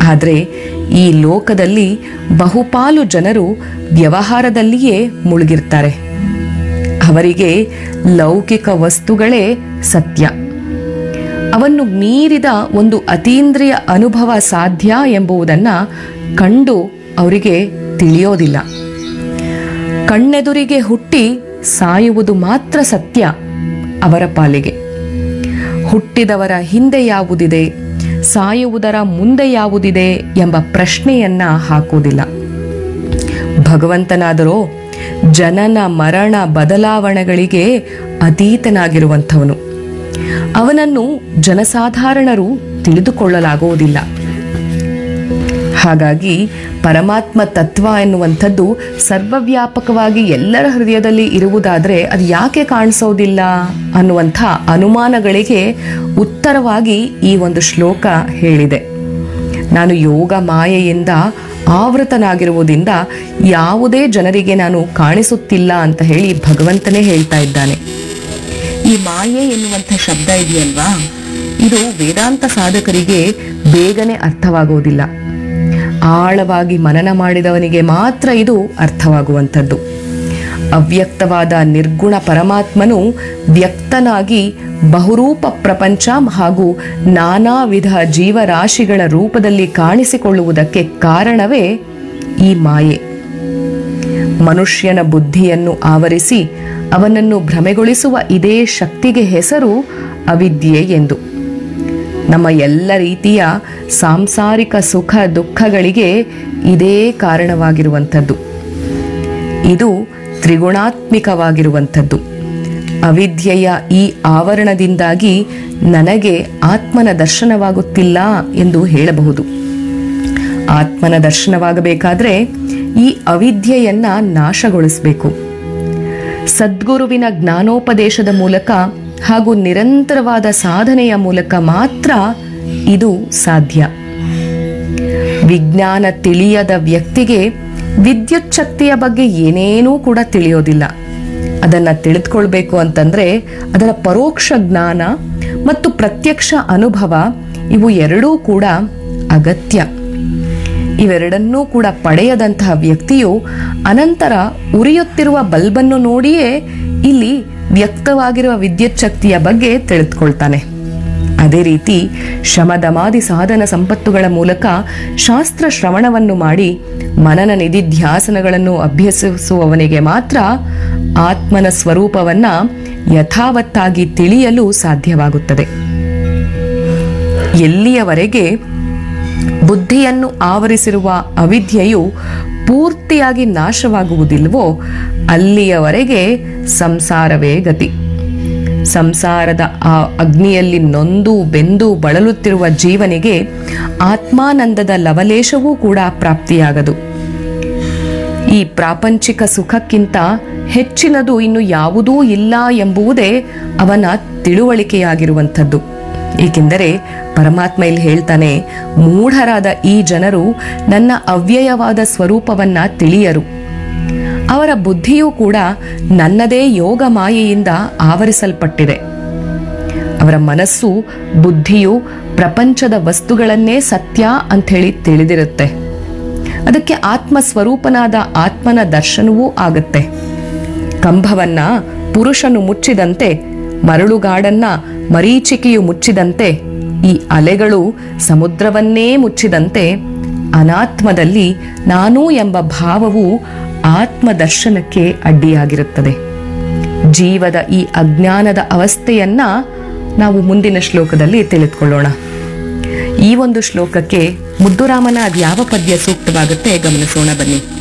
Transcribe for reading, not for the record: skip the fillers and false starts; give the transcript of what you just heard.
ಆದರೆ ಈ ಲೋಕದಲ್ಲಿ ಬಹುಪಾಲು ಜನರು ವ್ಯವಹಾರದಲ್ಲಿಯೇ ಮುಳುಗಿರ್ತಾರೆ. ಅವರಿಗೆ ಲೌಕಿಕ ವಸ್ತುಗಳೇ ಸತ್ಯ. ಅವನ್ನು ಮೀರಿದ ಒಂದು ಅತೀಂದ್ರಿಯ ಅನುಭವ ಸಾಧ್ಯ ಎಂಬುದನ್ನು ಕಂಡು ಅವರಿಗೆ ತಿಳಿಯೋದಿಲ್ಲ. ಕಣ್ಣೆದುರಿಗೆ ಹುಟ್ಟಿ ಸಾಯುವುದು ಮಾತ್ರ ಸತ್ಯ ಅವರ ಪಾಲಿಗೆ. ಹುಟ್ಟಿದವರ ಹಿಂದೆ ಯಾವುದಿದೆ, ಸಾಯುವುದರ ಮುಂದೆ ಯಾವುದಿದೆ ಎಂಬ ಪ್ರಶ್ನೆಯನ್ನ ಹಾಕುವುದಿಲ್ಲ. ಭಗವಂತನಾದರೋ ಜನನ ಮರಣ ಬದಲಾವಣೆಗಳಿಗೆ ಅತೀತನಾಗಿರುವಂಥವನು. ಅವನನ್ನು ಜನಸಾಧಾರಣರು ತಿಳಿದುಕೊಳ್ಳಲಾಗುವುದಿಲ್ಲ. ಹಾಗಾಗಿ ಪರಮಾತ್ಮ ತತ್ವ ಎನ್ನುವಂಥದ್ದು ಸರ್ವವ್ಯಾಪಕವಾಗಿ ಎಲ್ಲರ ಹೃದಯದಲ್ಲಿ ಇರುವುದಾದರೆ ಅದು ಯಾಕೆ ಕಾಣಿಸೋದಿಲ್ಲ ಅನ್ನುವಂಥ ಅನುಮಾನಗಳಿಗೆ ಉತ್ತರವಾಗಿ ಈ ಒಂದು ಶ್ಲೋಕ ಹೇಳಿದೆ. ನಾನು ಯೋಗ ಮಾಯೆಯಿಂದ ಆವೃತನಾಗಿರುವುದರಿಂದ ಯಾವುದೇ ಜನರಿಗೆ ನಾನು ಕಾಣಿಸುತ್ತಿಲ್ಲ ಅಂತ ಹೇಳಿ ಭಗವಂತನೇ ಹೇಳ್ತಾ ಇದ್ದಾನೆ. ಈ ಮಾಯೆ ಎನ್ನುವಂಥ ಶಬ್ದ ಇದೆಯಲ್ವಾ, ಇದು ವೇದಾಂತ ಸಾಧಕರಿಗೆ ಬೇಗನೆ ಅರ್ಥವಾಗುವುದಿಲ್ಲ. ಆಳವಾಗಿ ಮನನ ಮಾಡಿದವನಿಗೆ ಮಾತ್ರ ಇದು ಅರ್ಥವಾಗುವಂಥದ್ದು. ಅವ್ಯಕ್ತವಾದ ನಿರ್ಗುಣ ಪರಮಾತ್ಮನು ವ್ಯಕ್ತನಾಗಿ ಬಹುರೂಪ ಪ್ರಪಂಚ ಹಾಗೂ ನಾನಾ ವಿಧ ಜೀವರಾಶಿಗಳ ರೂಪದಲ್ಲಿ ಕಾಣಿಸಿಕೊಳ್ಳುವುದಕ್ಕೆ ಕಾರಣವೇ ಈ ಮಾಯೆ. ಮನುಷ್ಯನ ಬುದ್ಧಿಯನ್ನು ಆವರಿಸಿ ಅವನನ್ನು ಭ್ರಮೆಗೊಳಿಸುವ ಇದೇ ಶಕ್ತಿಗೆ ಹೆಸರು ಅವಿದ್ಯೆ ಎಂದು. ನಮ್ಮ ಎಲ್ಲ ರೀತಿಯ ಸಾಂಸಾರಿಕ ಸುಖ ದುಃಖಗಳಿಗೆ ಇದೇ ಕಾರಣವಾಗಿರುವಂಥದ್ದು. ಇದು ತ್ರಿಗುಣಾತ್ಮಿಕವಾಗಿರುವಂಥದ್ದು. ಅವಿದ್ಯೆಯ ಈ ಆವರಣದಿಂದಾಗಿ ನನಗೆ ಆತ್ಮನ ದರ್ಶನವಾಗುತ್ತಿಲ್ಲ ಎಂದು ಹೇಳಬಹುದು. ಆತ್ಮನ ದರ್ಶನವಾಗಬೇಕಾದ್ರೆ ಈ ಅವಿದ್ಯೆಯನ್ನ ನಾಶಗೊಳಿಸಬೇಕು. ಸದ್ಗುರುವಿನ ಜ್ಞಾನೋಪದೇಶದ ಮೂಲಕ ಹಾಗೂ ನಿರಂತರವಾದ ಸಾಧನೆಯ ಮೂಲಕ ಮಾತ್ರ ಇದು ಸಾಧ್ಯ. ವಿಜ್ಞಾನ ತಿಳಿಯದ ವ್ಯಕ್ತಿಗೆ ವಿದ್ಯುತ್ ಶಕ್ತಿಯ ಬಗ್ಗೆ ಏನೇನೂ ಕೂಡ ತಿಳಿಯೋದಿಲ್ಲ. ಅದನ್ನು ತಿಳಿದುಕೊಳ್ಬೇಕು ಅಂತಂದ್ರೆ ಅದರ ಪರೋಕ್ಷ ಜ್ಞಾನ ಮತ್ತು ಪ್ರತ್ಯಕ್ಷ ಅನುಭವ ಇವು ಎರಡೂ ಕೂಡ ಅಗತ್ಯ. ಇವೆರಡನ್ನೂ ಕೂಡ ಪಡೆಯದಂತಹ ವ್ಯಕ್ತಿಯು ಅನಂತರ ಉರಿಯುತ್ತಿರುವ ಬಲ್ಬನ್ನು ನೋಡಿಯೇ ಇಲ್ಲಿ ವ್ಯಕ್ತವಾಗಿರುವ ವಿದ್ಯುತ್ ಶಕ್ತಿಯ ಬಗ್ಗೆ ತಿಳಿದುಕೊಳ್ತಾನೆ. ಅದೇ ರೀತಿ ಶಮದಮಾದಿ ಸಾಧನ ಸಂಪತ್ತುಗಳ ಮೂಲಕ ಶಾಸ್ತ್ರ ಶ್ರವಣವನ್ನು ಮಾಡಿ ಮನನ ನಿಧಿಧ್ಯಾಸನಗಳನ್ನು ಅಭ್ಯಸಿಸುವವನಿಗೆ ಮಾತ್ರ ಆತ್ಮನ ಸ್ವರೂಪವನ್ನ ಯಥಾವತ್ತಾಗಿ ತಿಳಿಯಲು ಸಾಧ್ಯವಾಗುತ್ತದೆ. ಎಲ್ಲಿಯವರೆಗೆ ಬುದ್ಧಿಯನ್ನು ಆವರಿಸಿರುವ ಅವಿದ್ಯೆಯು ಪೂರ್ತಿಯಾಗಿ ನಾಶವಾಗುವುದಿಲ್ವೋ ಅಲ್ಲಿಯವರೆಗೆ ಸಂಸಾರವೇ ಗತಿ. ಸಂಸಾರದ ಆ ಅಗ್ನಿಯಲ್ಲಿ ನೊಂದು ಬೆಂದು ಬಳಲುತ್ತಿರುವ ಜೀವನಿಗೆ ಆತ್ಮಾನಂದದ ಲವಲೇಶವೂ ಕೂಡ ಪ್ರಾಪ್ತಿಯಾಗದು. ಈ ಪ್ರಾಪಂಚಿಕ ಸುಖಕ್ಕಿಂತ ಹೆಚ್ಚಿನದು ಇನ್ನು ಯಾವುದೂ ಇಲ್ಲ ಎಂಬುವುದೇ ಅವನ ತಿಳುವಳಿಕೆಯಾಗಿರುವಂಥದ್ದು. ಏಕೆಂದರೆ ಪರಮಾತ್ಮ ಇಲ್ಲಿ ಹೇಳ್ತಾನೆ, ಮೂಢರಾದ ಈ ಜನರು ನನ್ನ ಅವ್ಯಯವಾದ ಸ್ವರೂಪವನ್ನ ತಿಳಿಯರು. ಅವರ ಬುದ್ಧಿಯೂ ಕೂಡ ನನ್ನದೇ ಯೋಗ ಮಾಯೆಯಿಂದ ಆವರಿಸಲ್ಪಟ್ಟಿದೆ. ಅವರ ಮನಸ್ಸು ಬುದ್ಧಿಯು ಪ್ರಪಂಚದ ವಸ್ತುಗಳನ್ನೇ ಸತ್ಯ ಅಂಥೇಳಿ ತಿಳಿದಿರುತ್ತೆ. ಅದಕ್ಕೆ ಆತ್ಮ ಸ್ವರೂಪನಾದ ಆತ್ಮನ ದರ್ಶನವೂ ಆಗುತ್ತೆ. ಕಂಬವನ್ನ ಪುರುಷನು ಮುಚ್ಚಿದಂತೆ, ಮರಳುಗಾಡನ್ನ ಮರೀಚಿಕೆಯು ಮುಚ್ಚಿದಂತೆ, ಈ ಅಲೆಗಳು ಸಮುದ್ರವನ್ನೇ ಮುಚ್ಚಿದಂತೆ ಅನಾತ್ಮದಲ್ಲಿ ನಾನು ಎಂಬ ಭಾವವು ಆತ್ಮದರ್ಶನಕ್ಕೆ ಅಡ್ಡಿಯಾಗಿರುತ್ತದೆ. ಜೀವದ ಈ ಅಜ್ಞಾನದ ಅವಸ್ಥೆಯನ್ನ ನಾವು ಮುಂದಿನ ಶ್ಲೋಕದಲ್ಲಿ ತಿಳಿದುಕೊಳ್ಳೋಣ. ಈ ಒಂದು ಶ್ಲೋಕಕ್ಕೆ ಮುದ್ದುರಾಮನ ಯಾವ ಪದ್ಯ ಸೂಕ್ತವಾಗುತ್ತೆ ಗಮನಿಸೋಣ ಬನ್ನಿ.